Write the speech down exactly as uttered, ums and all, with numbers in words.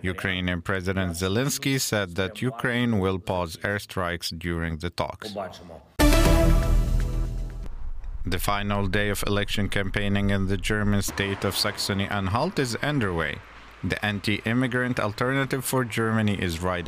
Ukrainian President Zelensky said that Ukraine will pause airstrikes during the talks. The final day of election campaigning in the German state of Saxony-Anhalt is underway. The anti-immigrant Alternative for Germany is riding